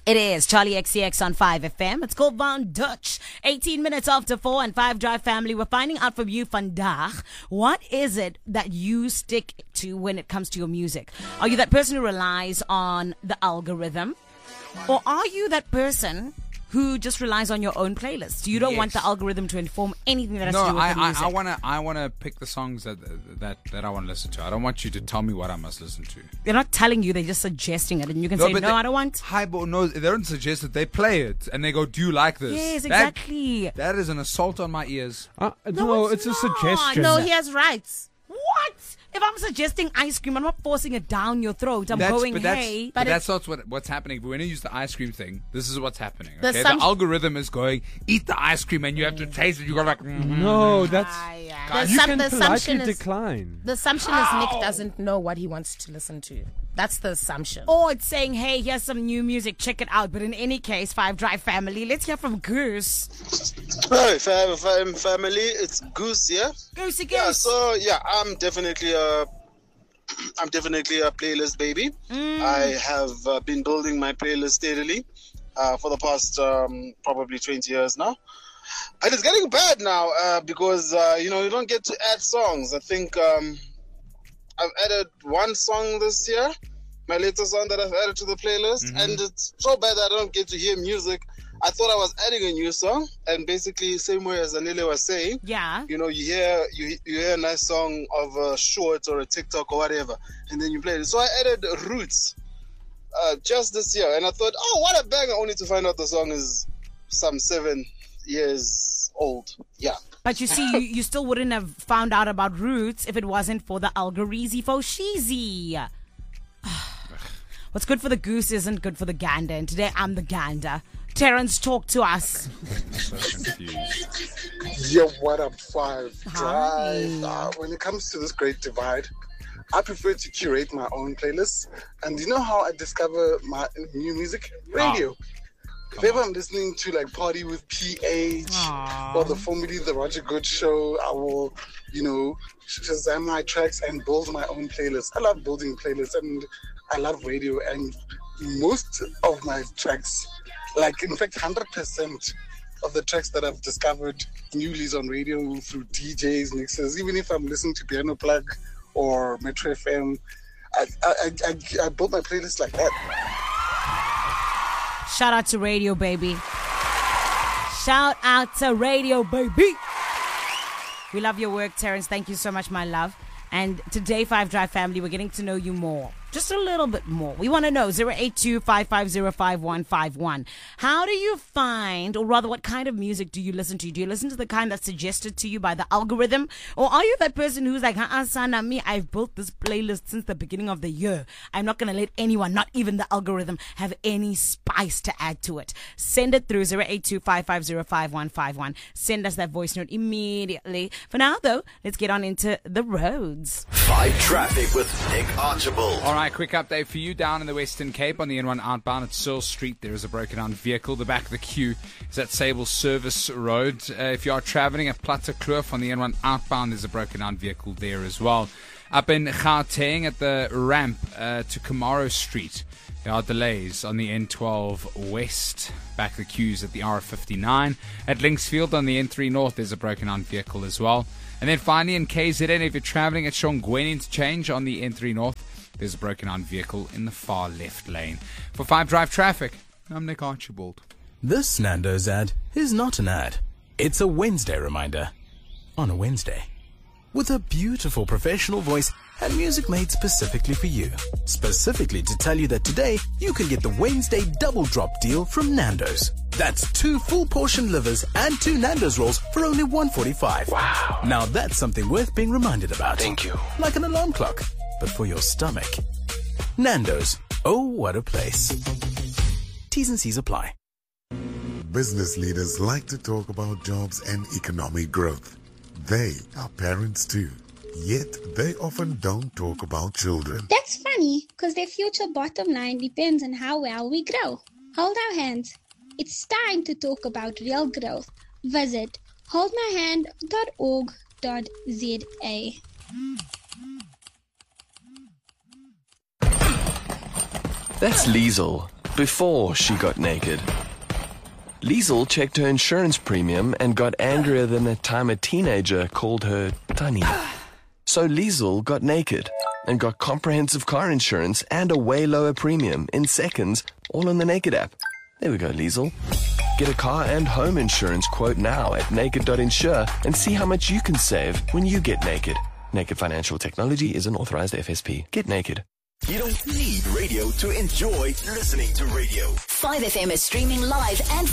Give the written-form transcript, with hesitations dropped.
It is Charlie XCX on 5FM. It's called Van Dutch. 18 minutes after 4 and 5 Drive family. We're finding out from you, vandaag. What is it that you stick to when it comes to your music? Are you that person who relies on the algorithm? Or are you that person who just relies on your own playlist? You don't want the algorithm to inform anything that has to do with the music. I wanna pick the songs that I want to listen to. I don't want you to tell me what I must listen to. They're not telling you; they're just suggesting it, and you can say, "No, I don't want." No, they don't suggest it. They play it, and they go, "Do you like this?" Yes, exactly. That is an assault on my ears. No, it's a suggestion. No, he has rights. What? If I'm suggesting ice cream, I'm not forcing it down your throat. But that's not what's happening. But when you use the ice cream thing, this is what's happening. Okay? The algorithm is going, eat the ice cream, and you have to taste it. You go like, no, that's you can politely decline. The assumption is Nick doesn't know what he wants to listen to. That's the assumption. Or it's saying, hey, here's some new music, check it out. But in any case, 5 Drive family, let's hear from Goose. Hi, family, it's Goose, yeah? Goosey Goose. Yeah, so, I'm definitely a playlist baby. I have been building my playlist steadily for the past probably 20 years now. And it's getting bad now because, you don't get to add songs. I think I've added one song this year, my latest song that I've added to the playlist, and it's so bad that I don't get to hear music. I thought I was adding a new song, and basically same way as Anile was saying, you hear a nice song of a short or a TikTok or whatever, and then you play it. So I added Roots just this year, and I thought, oh, what a banger, only to find out the song is some 7 years old. Yeah. But you see, you still wouldn't have found out about Roots if it wasn't for the algorithm for sheezy. What's good for the goose isn't good for the gander, and today I'm the gander. Terrence, talk to us. I'm so confused. Yo, what up, 5 Drive? When it comes to this great divide, I prefer to curate my own playlists. And you know how I discover my new music? Radio. If ever I'm listening to like Party with PH or formerly the Roger Good Show, I will, Shazam my tracks and build my own playlist. I love building playlists and I love radio, and most of my tracks, like in fact 100% of the tracks that I've discovered newly on radio through DJs, mixers, even if I'm listening to Piano Plug or Metro FM, I build my playlist like that. Shout out to radio, baby. Shout out to radio, baby. We love your work, Terrence. Thank you so much, my love. And today, 5 Drive family, we're getting to know you more. Just a little bit more. We want to know, 082-550-5151. How do you find, or rather, what kind of music do you listen to? Do you listen to the kind that's suggested to you by the algorithm? Or are you that person who's like, Sana, me, I've built this playlist since the beginning of the year. I'm not going to let anyone, not even the algorithm, have any spice to add to it. Send it through 082-550-5151. Send us that voice note immediately. For now, though, let's get on into the roads. 5 Traffic with Nick Archibald. All right, quick update for you down in the Western Cape on the N1 outbound at Searle Street. There is a broken down vehicle. The back of the queue is at Sable Service Road. If you are traveling at Platte Kloof on the N1 outbound, there's a broken down vehicle there as well. Up in Gauteng at the ramp to Kamaro Street, there are delays on the N12 West. Back of the queues at the R59. At Linksfield on the N3 North, there's a broken down vehicle as well. And then finally in KZN, if you're traveling at Shongweni Interchange on the N3 North, there's a broken down vehicle in the far left lane. For 5 Drive Traffic, I'm Nick Archibald. This Nando's ad is not an ad. It's a Wednesday reminder on a Wednesday. With a beautiful professional voice and music made specifically for you. Specifically to tell you that today you can get the Wednesday double drop deal from Nando's. That's 2 full portion livers and 2 Nando's rolls for only $1.45. Wow. Now that's something worth being reminded about. Thank you. Like an alarm clock, but for your stomach. Nando's. Oh, what a place. T's and C's apply. Business leaders like to talk about jobs and economic growth. They are parents too. Yet they often don't talk about children. That's funny, because their future bottom line depends on how well we grow. Hold our hands. It's time to talk about real growth. Visit holdmyhand.org.za. That's Liesel. before she got naked. Liesl checked her insurance premium and got angrier than the time a teenager called her Tannie. So Liesl got naked and got comprehensive car insurance and a way lower premium in seconds, all on the Naked app. There we go, Liesl. Get a car and home insurance quote now at naked.insure and see how much you can save when you get naked. Naked Financial Technology is an authorized FSP. Get naked. You don't need radio to enjoy listening to radio. 5FM is streaming live and